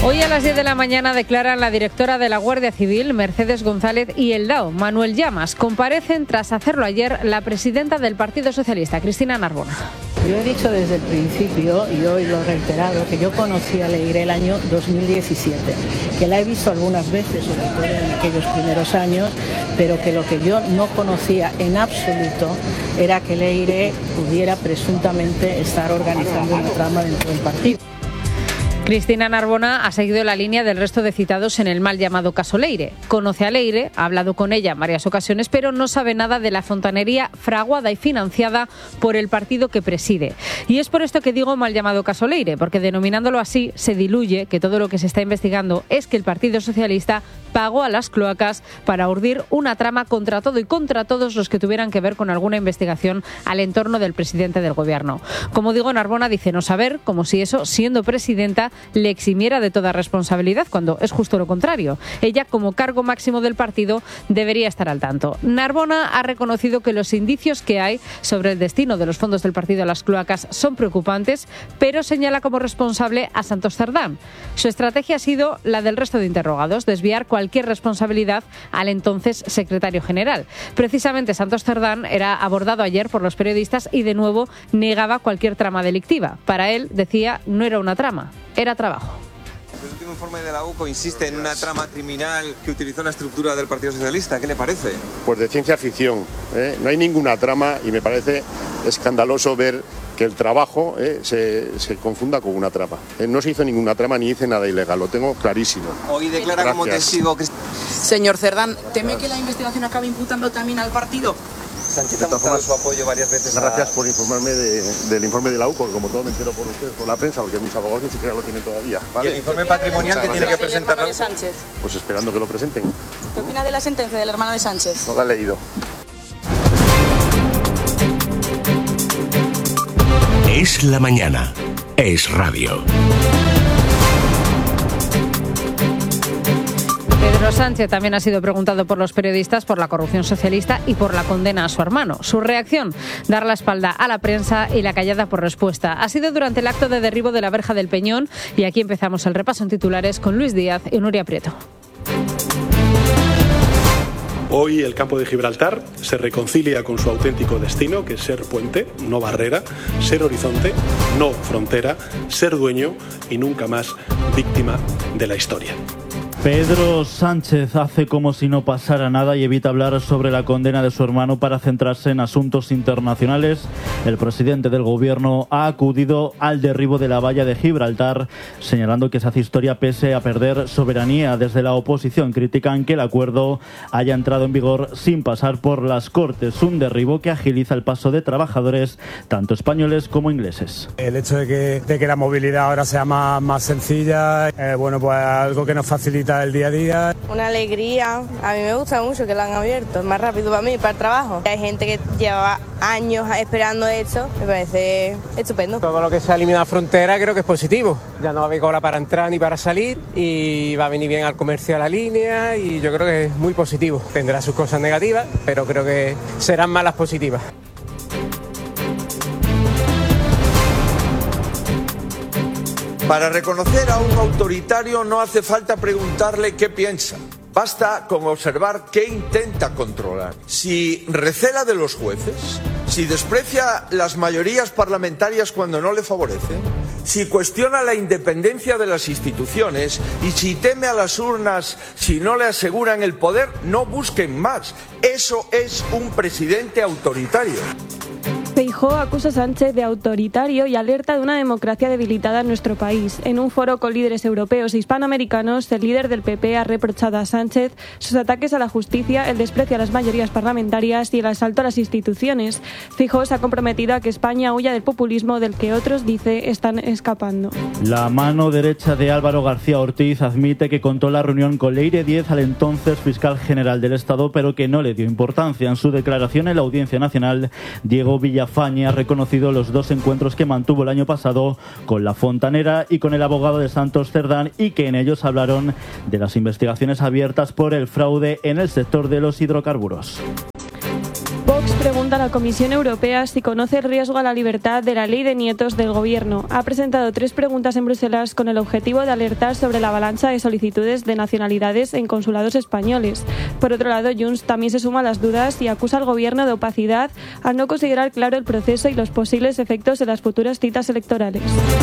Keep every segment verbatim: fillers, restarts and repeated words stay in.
Hoy a las diez de la mañana declaran la directora de la Guardia Civil, Mercedes González, y el D A O, Manuel Llamas. Comparecen tras hacerlo ayer la presidenta del Partido Socialista, Cristina Narbona. Yo he dicho desde el principio, y hoy lo he reiterado, que yo conocí a Leire el año dos mil diecisiete, que la he visto algunas veces, sobre todo en aquellos primeros años, pero que lo que yo no conocía en absoluto era que Leire pudiera presuntamente estar organizando una trama dentro del partido. Cristina Narbona ha seguido la línea del resto de citados en el mal llamado caso Leire. Conoce a Leire, ha hablado con ella en varias ocasiones, pero no sabe nada de la fontanería fraguada y financiada por el partido que preside. Y es por esto que digo mal llamado caso Leire, porque denominándolo así se diluye que todo lo que se está investigando es que el Partido Socialista pagó a las cloacas para urdir una trama contra todo y contra todos los que tuvieran que ver con alguna investigación al entorno del presidente del gobierno. Como digo, Narbona dice no saber, como si eso, siendo presidenta, le eximiera de toda responsabilidad, cuando es justo lo contrario. Ella, como cargo máximo del partido, debería estar al tanto. Narbona ha reconocido que los indicios que hay sobre el destino de los fondos del partido a las cloacas son preocupantes, pero señala como responsable a Santos Cerdán. Su estrategia ha sido la del resto de interrogados, desviar cualquier responsabilidad al entonces secretario general. Precisamente Santos Cerdán era abordado ayer por los periodistas y de nuevo negaba cualquier trama delictiva. Para él, decía, no era una trama, era trabajo. El último informe de la U C O insiste en una trama criminal que utilizó la estructura del Partido Socialista. ¿Qué le parece? Pues de ciencia ficción. ¿eh? No hay ninguna trama y me parece escandaloso ver que el trabajo eh, se, se confunda con una trama. Eh, no se hizo ninguna trama ni hice nada ilegal, lo tengo clarísimo. Hoy declara Gracias. como testigo... Señor Cerdán, ¿teme que la investigación acabe imputando también al partido? Sánchez ha mostrado su apoyo varias veces. Gracias a... por informarme de, del informe de la U C O, como todo me entero por ustedes, por la prensa, porque mis abogados ni siquiera lo tienen todavía. ¿vale? ¿Y el informe patrimonial que tiene que presentar? Sánchez. Pues esperando que lo presenten. ¿Qué opina de la sentencia del hermano de Sánchez? No la he leído. Es la mañana. Es radio. Pedro Sánchez también ha sido preguntado por los periodistas por la corrupción socialista y por la condena a su hermano. Su reacción, dar la espalda a la prensa y la callada por respuesta. Ha sido durante el acto de derribo de la verja del Peñón y aquí empezamos el repaso en titulares con Luis Díaz y Nuria Prieto. Hoy el campo de Gibraltar se reconcilia con su auténtico destino, que es ser puente, no barrera, ser horizonte, no frontera, ser dueño y nunca más víctima de la historia. Pedro Sánchez hace como si no pasara nada y evita hablar sobre la condena de su hermano para centrarse en asuntos internacionales. El presidente del gobierno ha acudido al derribo de la valla de Gibraltar, señalando que se hace historia pese a perder soberanía. Desde la oposición critican que el acuerdo haya entrado en vigor sin pasar por las Cortes, un derribo que agiliza el paso de trabajadores, tanto españoles como ingleses. El hecho de que, de que la movilidad ahora sea más, más sencilla, eh, bueno, pues algo que nos facilita el día a día. Una alegría, a mí me gusta mucho que lo han abierto, es más rápido para mí, para el trabajo. Hay gente que lleva años esperando esto, me parece estupendo. Todo lo que se ha eliminado la frontera creo que es positivo, ya no va a haber cola para entrar ni para salir y va a venir bien al comercio a la línea y yo creo que es muy positivo. Tendrá sus cosas negativas, pero creo que serán más las positivas. Para reconocer a un autoritario no hace falta preguntarle qué piensa. Basta con observar qué intenta controlar. Si recela de los jueces, si desprecia las mayorías parlamentarias cuando no le favorecen, si cuestiona la independencia de las instituciones y si teme a las urnas si no le aseguran el poder, no busquen más. Eso es un presidente autoritario. Feijóo acusa a Sánchez de autoritario y alerta de una democracia debilitada en nuestro país. En un foro con líderes europeos e hispanoamericanos, el líder del P P ha reprochado a Sánchez sus ataques a la justicia, el desprecio a las mayorías parlamentarias y el asalto a las instituciones. Feijóo se ha comprometido a que España huya del populismo del que otros, dice, están escapando. La mano derecha de Álvaro García Ortiz admite que contó la reunión con Leire Díez, al entonces fiscal general del Estado, pero que no le dio importancia. En su declaración en la Audiencia Nacional, Diego Villafañe ha reconocido los dos encuentros que mantuvo el año pasado con la fontanera y con el abogado de Santos Cerdán y que en ellos hablaron de las investigaciones abiertas por el fraude en el sector de los hidrocarburos. Vox pregunta a la Comisión Europea si conoce el riesgo a la libertad de la ley de nietos del Gobierno. Ha presentado tres preguntas en Bruselas con el objetivo de alertar sobre la avalancha de solicitudes de nacionalidades en consulados españoles. Por otro lado, Junts también se suma a las dudas y acusa al Gobierno de opacidad al no considerar claro el proceso y los posibles efectos de las futuras citas electorales.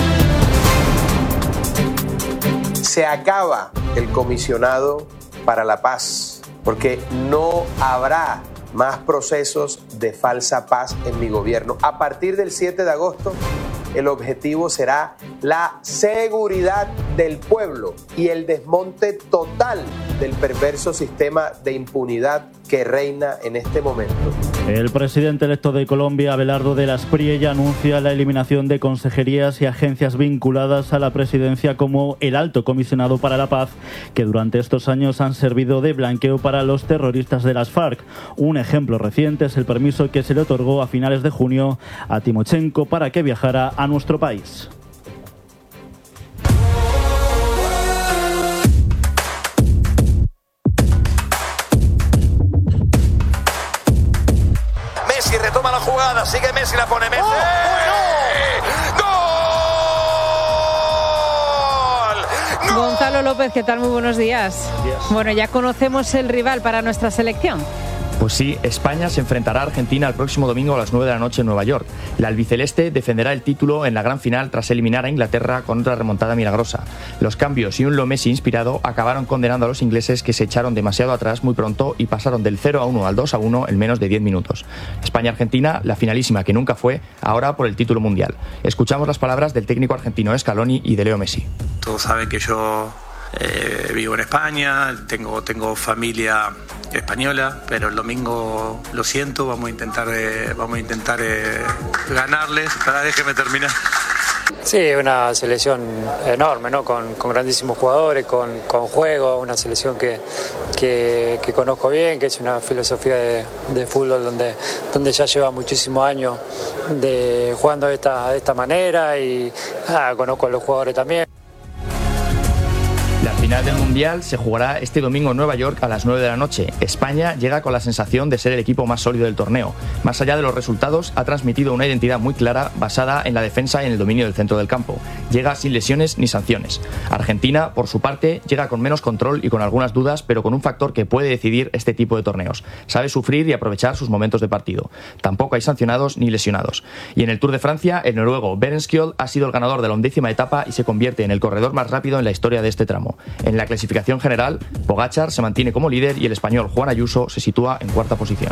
Se acaba el comisionado para la paz, porque no habrá más procesos de falsa paz en mi gobierno. A partir del siete de agosto, el objetivo será la seguridad del pueblo y el desmonte total del perverso sistema de impunidad que reina en este momento. El presidente electo de Colombia, Abelardo de la Espriella, anuncia la eliminación de consejerías y agencias vinculadas a la presidencia como el Alto Comisionado para la Paz, que durante estos años han servido de blanqueo para los terroristas de las FARC. Un ejemplo reciente es el permiso que se le otorgó a finales de junio a Timochenko para que viajara a nuestro país. Messi retoma la jugada, sigue Messi, la pone Messi. ¡Oh, ¡Gol! Gonzalo López, ¿qué tal? Muy buenos días. días. Bueno, ya conocemos el rival para nuestra selección. Pues sí, España se enfrentará a Argentina el próximo domingo a las nueve de la noche en Nueva York. La albiceleste defenderá el título en la gran final tras eliminar a Inglaterra con otra remontada milagrosa. Los cambios y un Lo Messi inspirado acabaron condenando a los ingleses, que se echaron demasiado atrás muy pronto y pasaron del cero a uno al dos a uno en menos de diez minutos. España-Argentina, la finalísima que nunca fue, ahora por el título mundial. Escuchamos las palabras del técnico argentino Scaloni y de Leo Messi. Todos saben que yo eh, vivo en España, tengo, tengo familia española, pero el domingo lo siento, vamos a intentar eh, vamos a intentar eh, ganarles. Para déjeme terminar. Sí, una selección enorme, ¿no? Con, con grandísimos jugadores, con, con juego, una selección que, que, que conozco bien, que es una filosofía de, de fútbol donde, donde ya lleva muchísimos años de jugando de esta, de esta manera y ah, conozco a los jugadores también. La final del Mundial se jugará este domingo en Nueva York a las nueve de la noche. España llega con la sensación de ser el equipo más sólido del torneo. Más allá de los resultados, ha transmitido una identidad muy clara basada en la defensa y en el dominio del centro del campo. Llega sin lesiones ni sanciones. Argentina, por su parte, llega con menos control y con algunas dudas, pero con un factor que puede decidir este tipo de torneos. Sabe sufrir y aprovechar sus momentos de partido. Tampoco hay sancionados ni lesionados. Y en el Tour de Francia, el noruego Berenskjold ha sido el ganador de la undécima etapa y se convierte en el corredor más rápido en la historia de este tramo. En la clasificación general, Pogačar se mantiene como líder y el español Juan Ayuso se sitúa en cuarta posición.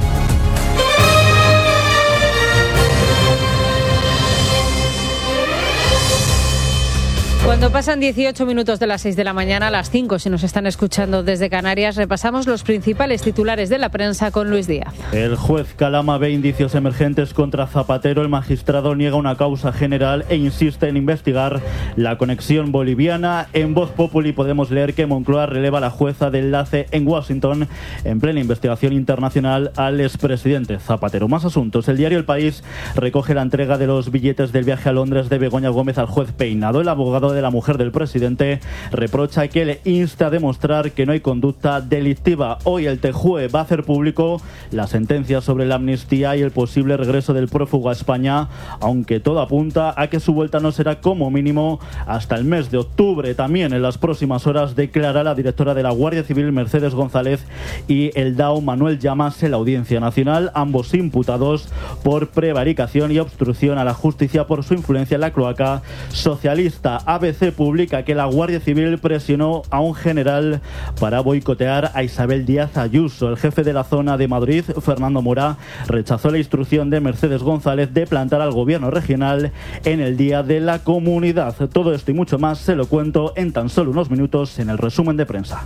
Cuando pasan dieciocho minutos de las seis de la mañana, a las cinco, si nos están escuchando desde Canarias, repasamos los principales titulares de la prensa con Luis Díaz. El juez Calama ve indicios emergentes contra Zapatero. El magistrado niega una causa general e insiste en investigar la conexión boliviana. En Voz Populi podemos leer que Moncloa releva a la jueza de enlace en Washington en plena investigación internacional al expresidente Zapatero. Más asuntos. El diario El País recoge la entrega de los billetes del viaje a Londres de Begoña Gómez al juez Peinado. El abogado de la mujer del presidente reprocha que le insta a demostrar que no hay conducta delictiva. Hoy el T J U E va a hacer público la sentencia sobre la amnistía y el posible regreso del prófugo a España, aunque todo apunta a que su vuelta no será como mínimo hasta el mes de octubre. También en las próximas horas declara la directora de la Guardia Civil, Mercedes González, y el D A O, Manuel Llamas, en la Audiencia Nacional, ambos imputados por prevaricación y obstrucción a la justicia por su influencia en la cloaca socialista. A B C publica que la Guardia Civil presionó a un general para boicotear a Isabel Díaz Ayuso. El jefe de la zona de Madrid, Fernando Mora, rechazó la instrucción de Mercedes González de plantar al gobierno regional en el Día de la Comunidad. Todo esto y mucho más se lo cuento en tan solo unos minutos en el resumen de prensa.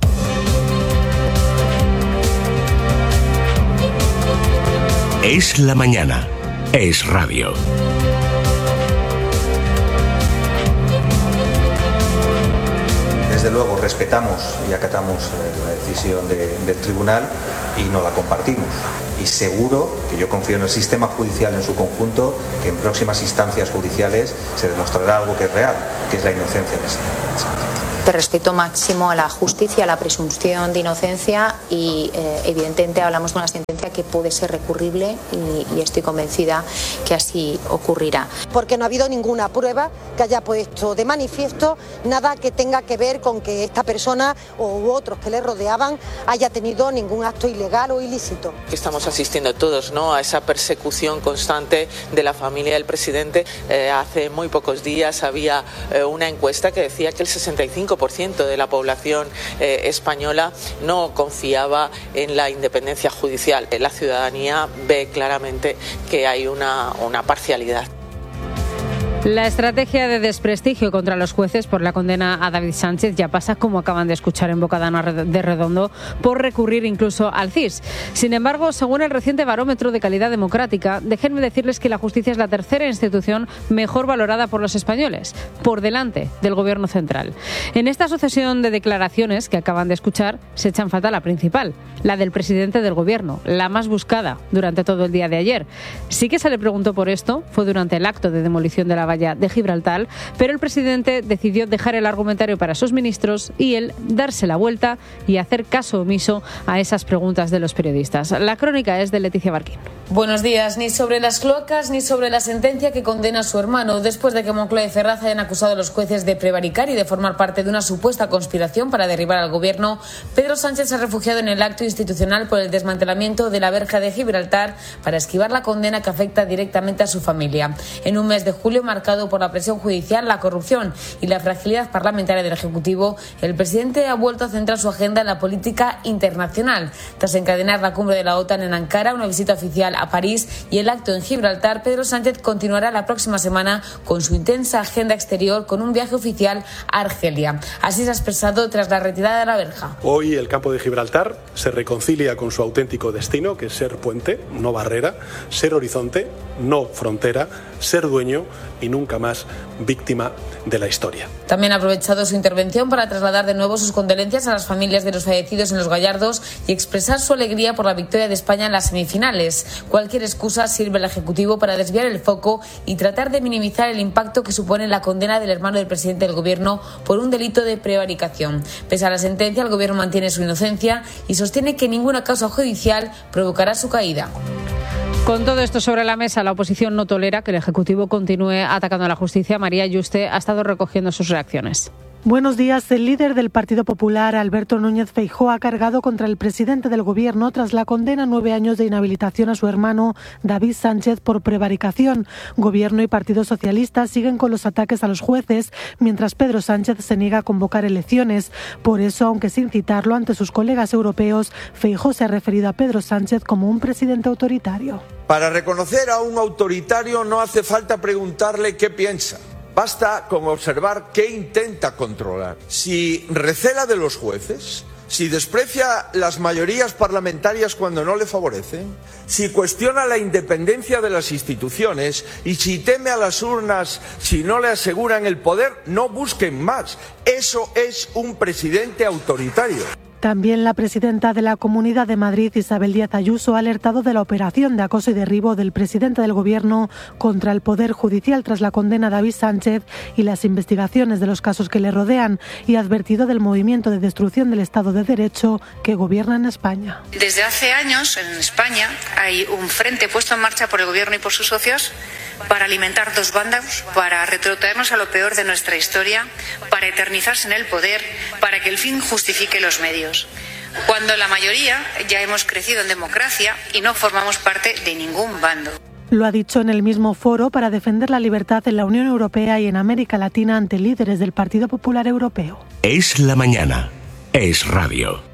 Es la mañana. Es radio. Desde desde luego respetamos y acatamos la decisión de, del tribunal y no la compartimos. Y seguro que yo confío en el sistema judicial en su conjunto, que en próximas instancias judiciales se demostrará algo que es real, que es la inocencia de este señor. De respeto máximo a la justicia, a la presunción de inocencia y eh, evidentemente hablamos de una sentencia que puede ser recurrible y, y estoy convencida que así ocurrirá. Porque no ha habido ninguna prueba que haya puesto de manifiesto nada que tenga que ver con que esta persona u otros que le rodeaban haya tenido ningún acto ilegal o ilícito. Estamos asistiendo todos, ¿no?, a esa persecución constante de la familia del presidente. Eh, hace muy pocos días había eh, una encuesta que decía que el sesenta y cinco por ciento de la población eh, española no confiaba en la independencia judicial. La ciudadanía ve claramente que hay una, una parcialidad. La estrategia de desprestigio contra los jueces por la condena a David Sánchez ya pasa, como acaban de escuchar en boca de Ana de Redondo, por recurrir incluso al C I S. Sin embargo, según el reciente barómetro de calidad democrática, déjenme decirles que la justicia es la tercera institución mejor valorada por los españoles, por delante del Gobierno central. En esta sucesión de declaraciones que acaban de escuchar, se echa en falta la principal, la del presidente del Gobierno, la más buscada durante todo el día de ayer. Sí que se le preguntó por esto, fue durante el acto de demolición de la valla de Gibraltar, pero el presidente decidió dejar el argumentario para sus ministros y él darse la vuelta y hacer caso omiso a esas preguntas de los periodistas. La crónica es de Leticia Barquín. Buenos días. Ni sobre las cloacas ni sobre la sentencia que condena a su hermano después de que Moncloa y Ferraz hayan acusado a los jueces de prevaricar y de formar parte de una supuesta conspiración para derribar al gobierno. Pedro Sánchez se ha refugiado en el acto institucional por el desmantelamiento de la verja de Gibraltar para esquivar la condena que afecta directamente a su familia. En un mes de julio marcado por la presión judicial, la corrupción y la fragilidad parlamentaria del Ejecutivo, el presidente ha vuelto a centrar su agenda en la política internacional. Tras encadenar la cumbre de la OTAN en Ankara, una visita oficial a París y el acto en Gibraltar, Pedro Sánchez continuará la próxima semana con su intensa agenda exterior con un viaje oficial a Argelia. Así se ha expresado tras la retirada de la verja. Hoy el campo de Gibraltar se reconcilia con su auténtico destino, que es ser puente, no barrera, ser horizonte, no frontera, ser dueño y nunca más víctima de la historia. También ha aprovechado su intervención para trasladar de nuevo sus condolencias a las familias de los fallecidos en Los Gallardos y expresar su alegría por la victoria de España en las semifinales. Cualquier excusa sirve al Ejecutivo para desviar el foco y tratar de minimizar el impacto que supone la condena del hermano del presidente del Gobierno por un delito de prevaricación. Pese a la sentencia, el Gobierno mantiene su inocencia y sostiene que ninguna causa judicial provocará su caída. Con todo esto sobre la mesa, la oposición no tolera que el Ejecutivo continúe atacando a la justicia. María Yuste ha estado recogiendo sus reacciones. Buenos días. El líder del Partido Popular, Alberto Núñez Feijóo, ha cargado contra el presidente del Gobierno tras la condena a nueve años de inhabilitación a su hermano David Sánchez por prevaricación. Gobierno y Partido Socialista siguen con los ataques a los jueces, mientras Pedro Sánchez se niega a convocar elecciones. Por eso, aunque sin citarlo ante sus colegas europeos, Feijóo se ha referido a Pedro Sánchez como un presidente autoritario. Para reconocer a un autoritario no hace falta preguntarle qué piensa. Basta con observar qué intenta controlar. Si recela de los jueces, si desprecia las mayorías parlamentarias cuando no le favorecen, si cuestiona la independencia de las instituciones y si teme a las urnas si no le aseguran el poder, no busquen más. Eso es un presidente autoritario. También la presidenta de la Comunidad de Madrid, Isabel Díaz Ayuso, ha alertado de la operación de acoso y derribo del presidente del Gobierno contra el Poder Judicial tras la condena a David Sánchez y las investigaciones de los casos que le rodean, y ha advertido del movimiento de destrucción del Estado de Derecho que gobierna en España. Desde hace años en España hay un frente puesto en marcha por el Gobierno y por sus socios para alimentar dos bandas, para retrotraernos a lo peor de nuestra historia, para eternizarse en el poder, para que el fin justifique los medios. Cuando la mayoría ya hemos crecido en democracia y no formamos parte de ningún bando. Lo ha dicho en el mismo foro para defender la libertad en la Unión Europea y en América Latina ante líderes del Partido Popular Europeo. Es la mañana. Es radio.